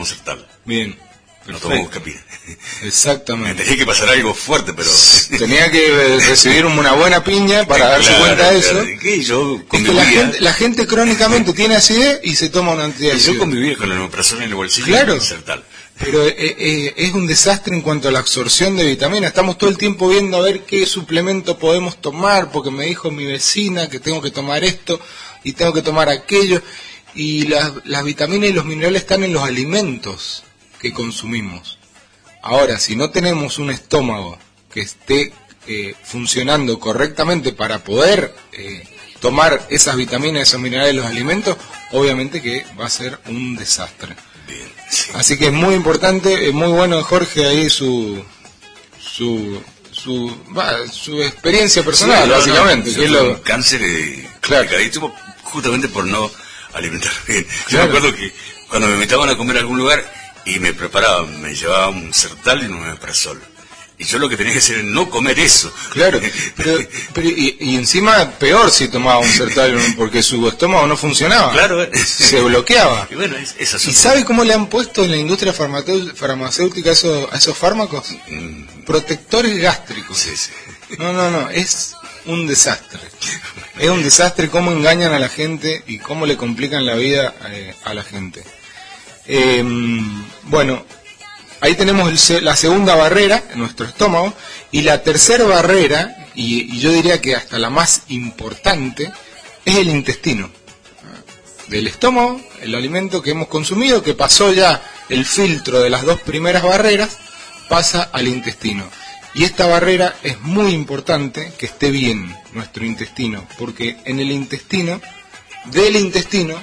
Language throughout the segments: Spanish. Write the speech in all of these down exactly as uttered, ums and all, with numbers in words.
Sertal. Bien. No tomamos capilla. Exactamente. Me tenía que pasar algo fuerte, pero... Tenía que recibir una buena piña para darse claro, cuenta de eso. Claro. ¿Qué? Yo es que la gente, la gente crónicamente tiene acidez y se toma una antiácido. Yo convivía con el omeprazol en el bolsillo. Claro. En Sertal. Pero eh, eh, es un desastre en cuanto a la absorción de vitaminas. Estamos todo el tiempo viendo a ver qué suplemento podemos tomar, porque me dijo mi vecina que tengo que tomar esto y tengo que tomar aquello. Y las, las vitaminas y los minerales están en los alimentos que consumimos. Ahora, si no tenemos un estómago que esté eh, funcionando correctamente para poder eh, tomar esas vitaminas, esos minerales de los alimentos, obviamente que va a ser un desastre. Bien, sí. Así que es muy importante, es muy bueno Jorge ahí su su su, va, su experiencia personal, sí, no, básicamente. No, que es lo... cáncer eh, claro. complicadísimo, justamente por no alimentar bien. Yo claro. me acuerdo que cuando me invitaban a comer a algún lugar y me preparaban, me llevaba un Sertal y un omeprazol. Y yo lo que tenía que hacer es no comer eso. Claro, pero, pero y, y encima peor si tomaba un Sertal, porque su estómago no funcionaba. Claro. Se bloqueaba. Y bueno, es, es ¿Y sabe cómo le han puesto en la industria farmacéutica a esos, a esos fármacos? Mm. Protectores gástricos. Sí, sí. No, no, no, es un desastre. Es un desastre cómo engañan a la gente y cómo le complican la vida eh, a la gente. Eh, bueno, ahí tenemos el, la segunda barrera, nuestro estómago, y la tercera barrera, y, y yo diría que hasta la más importante, es el intestino. Del estómago, el alimento que hemos consumido, que pasó ya el filtro de las dos primeras barreras, pasa al intestino. Y esta barrera es muy importante que esté bien, nuestro intestino, porque en el intestino, del intestino,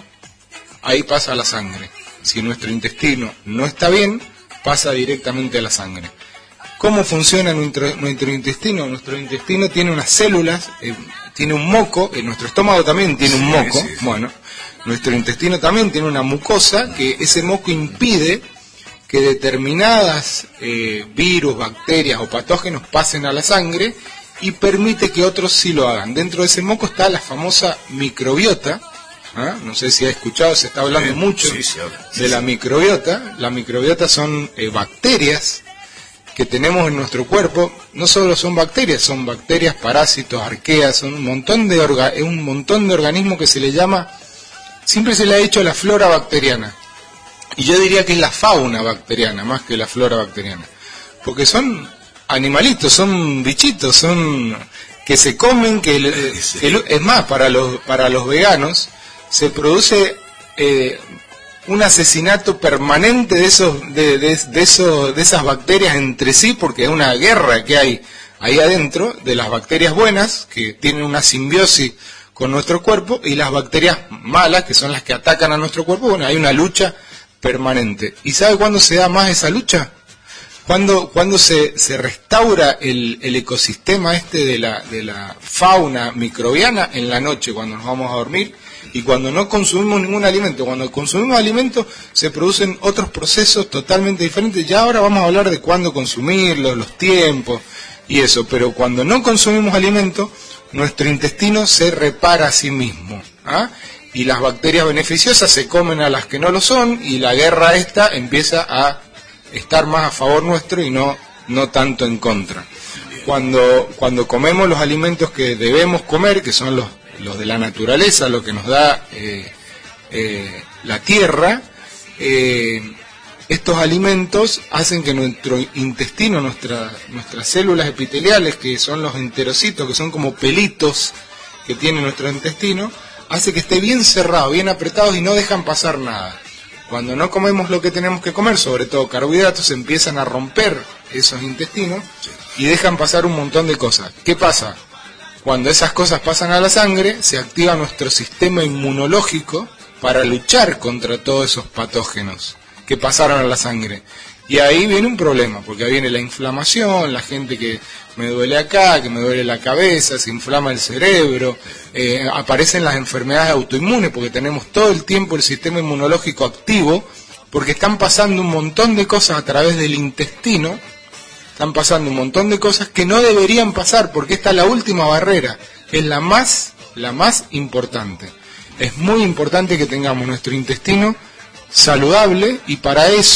ahí pasa la sangre. Si nuestro intestino no está bien, pasa directamente a la sangre. ¿Cómo funciona nuestro, nuestro intestino? Nuestro intestino tiene unas células, eh, tiene un moco, eh, nuestro estómago también tiene un moco, sí, sí. Bueno, nuestro intestino también tiene una mucosa, que ese moco impide que determinadas eh, virus, bacterias o patógenos pasen a la sangre y permite que otros sí lo hagan. Dentro de ese moco está la famosa microbiota. ¿Ah? No sé si ha escuchado, se está hablando sí, mucho sí, sí, sí, de sí. la microbiota. La microbiota son eh, bacterias que tenemos en nuestro cuerpo. No solo son bacterias, son bacterias, parásitos, arqueas, son un montón de orga es un montón de organismos que se le llama, siempre se le ha dicho la flora bacteriana. Y yo diría que es la fauna bacteriana más que la flora bacteriana, porque son animalitos, son bichitos, son que se comen, que, sí. que es más, para los para los veganos se produce eh, un asesinato permanente de esos de, de, de esos de esas bacterias entre sí, porque es una guerra que hay ahí adentro de las bacterias buenas que tienen una simbiosis con nuestro cuerpo y las bacterias malas que son las que atacan a nuestro cuerpo. Bueno, hay una lucha permanente. ¿Y sabe cuándo se da más esa lucha? Cuando, cuando se, se restaura el, el ecosistema este de la, de la fauna microbiana en la noche, cuando nos vamos a dormir, y cuando no consumimos ningún alimento. Cuando consumimos alimentos se producen otros procesos totalmente diferentes. Ya ahora vamos a hablar de cuándo consumirlos, los tiempos y eso, pero cuando no consumimos alimentos, nuestro intestino se repara a sí mismo, ¿ah? Y las bacterias beneficiosas se comen a las que no lo son, y la guerra esta empieza a estar más a favor nuestro y no, no tanto en contra. Cuando, cuando comemos los alimentos que debemos comer, que son los, los de la naturaleza, lo que nos da eh, eh, la tierra, eh, estos alimentos hacen que nuestro intestino, nuestra, nuestras células epiteliales, que son los enterocitos, que son como pelitos que tiene nuestro intestino, hace que esté bien cerrado, bien apretado y no dejan pasar nada. Cuando no comemos lo que tenemos que comer, sobre todo carbohidratos, se empiezan a romper esos intestinos y dejan pasar un montón de cosas. ¿Qué pasa? Cuando esas cosas pasan a la sangre, se activa nuestro sistema inmunológico para luchar contra todos esos patógenos que pasaron a la sangre. Y ahí viene un problema, porque ahí viene la inflamación, la gente que me duele acá, que me duele la cabeza, se inflama el cerebro, eh, aparecen las enfermedades autoinmunes, porque tenemos todo el tiempo el sistema inmunológico activo, porque están pasando un montón de cosas a través del intestino, están pasando un montón de cosas que no deberían pasar, porque esta es la última barrera, es la más, la más importante. Es muy importante que tengamos nuestro intestino saludable, y para eso